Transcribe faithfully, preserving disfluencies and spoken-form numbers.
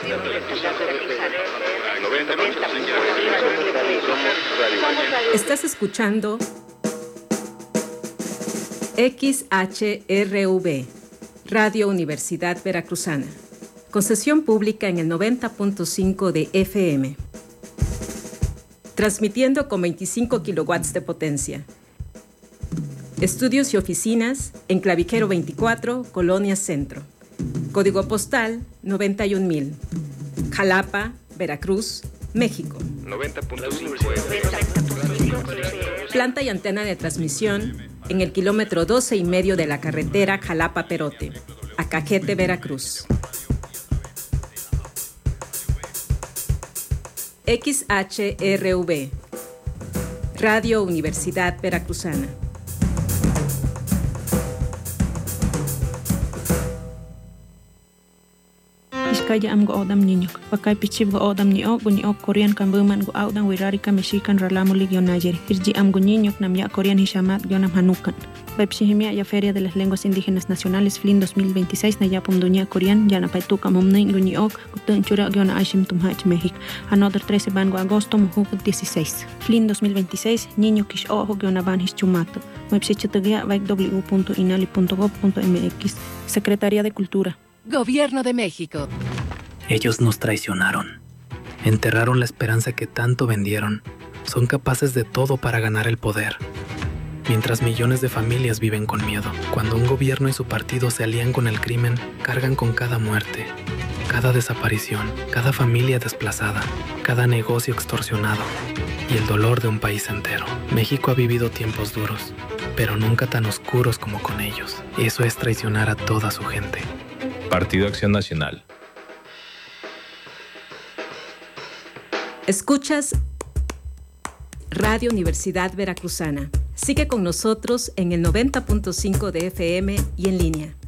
Estás escuchando X H R V, Radio Universidad Veracruzana, concesión pública en el noventa punto cinco de F M, transmitiendo con veinticinco kilowatts de potencia. Estudios y oficinas en Claviquero veinticuatro, Colonia Centro. Código postal noventa y un mil. Jalapa, Veracruz, México. noventa punto cinco. Planta y antena de transmisión en el kilómetro doce y medio de la carretera Jalapa-Perote, Acajete, Veracruz. X H R V, Radio Universidad Veracruzana. Iskaya am go odam niño. Pakai pichib go odam ni o guni o Korean kan buman go audan wirari ka mexican ralamu ligio Niger. Irji am go niño nam ya Korean hishamat gionam hanukan. Baipshihimia ya Feria de las Lenguas Indígenas Nacionales F L I N dos mil veintiséis na yapum dunia Korean ya na paituka momnein guni ok gutun chura giona aishim tumhach México. Another trece bango agosto muhuk dieciséis. F L I N dos mil veintiséis niño kish ojo giona van hischumato. Website vaik w punto inali punto gov punto m x. Secretaría de Cultura. Gobierno de México. Ellos nos traicionaron. Enterraron la esperanza que tanto vendieron. Son capaces de todo para ganar el poder. Mientras millones de familias viven con miedo. Cuando un gobierno y su partido se alían con el crimen, cargan con cada muerte, cada desaparición, cada familia desplazada, cada negocio extorsionado y el dolor de un país entero. México ha vivido tiempos duros, pero nunca tan oscuros como con ellos. Eso es traicionar a toda su gente. Partido Acción Nacional. Escuchas Radio Universidad Veracruzana. Sigue con nosotros en el noventa punto cinco de F M y en línea.